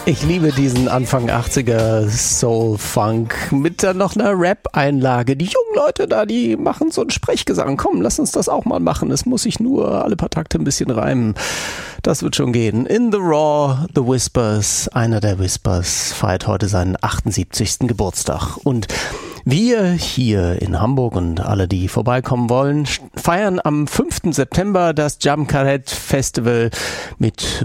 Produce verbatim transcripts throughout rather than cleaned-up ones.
Ich liebe diesen Anfang achtziger Soul-Funk mit dann noch einer Rap-Einlage. Die jungen Leute da, die machen so einen Sprechgesang. Komm, lass uns das auch mal machen. Es muss sich nur alle paar Takte ein bisschen reimen. Das wird schon gehen. In the Raw, The Whispers, einer der Whispers, feiert heute seinen achtundsiebzigsten Geburtstag. Und wir hier in Hamburg und alle, die vorbeikommen wollen, feiern am fünften September das Jam Karet Festival mit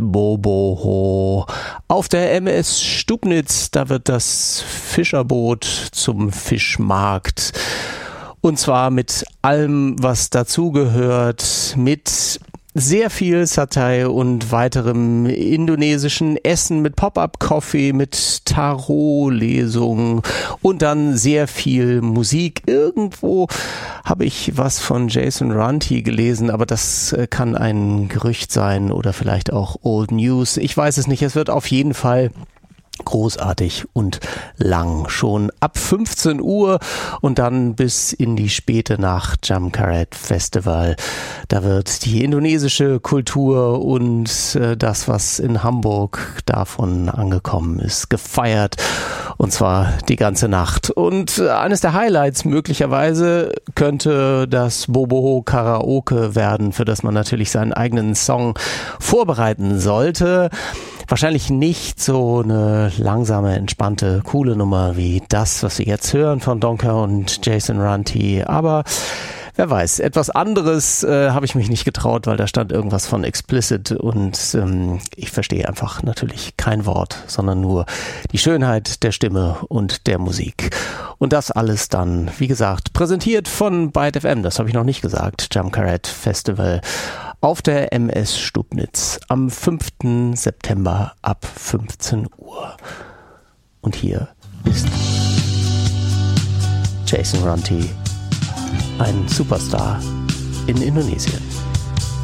Boboho auf der M S Stubnitz. Da wird das Fischerboot zum Fischmarkt. Und zwar mit allem, was dazugehört, mit sehr viel Satay und weiterem indonesischen Essen, mit Pop-Up-Coffee, mit Tarot-Lesungen und dann sehr viel Musik. Irgendwo habe ich was von Jason Ranti gelesen, aber das kann ein Gerücht sein oder vielleicht auch Old News. Ich weiß es nicht. Es wird auf jeden Fall großartig und lang. Schon ab fünfzehn Uhr und dann bis in die späte Nacht Jam Karet Festival. Da wird die indonesische Kultur und äh, das, was in Hamburg davon angekommen ist, gefeiert. Und zwar die ganze Nacht. Und äh, eines der Highlights möglicherweise könnte das Boboho Karaoke werden, für das man natürlich seinen eigenen Song vorbereiten sollte. Wahrscheinlich nicht so eine langsame, entspannte, coole Nummer wie das, was wir jetzt hören von Donker und Jason Ranti. Aber wer weiß, etwas anderes äh, habe ich mich nicht getraut, weil da stand irgendwas von explicit und ähm, ich verstehe einfach natürlich kein Wort, sondern nur die Schönheit der Stimme und der Musik. Und das alles dann, wie gesagt, präsentiert von Byte F M, das habe ich noch nicht gesagt, Jam Karet Festival auf der M S Stubnitz am fünften September ab fünfzehn Uhr. Und hier ist Jason Ranti, ein Superstar in Indonesien.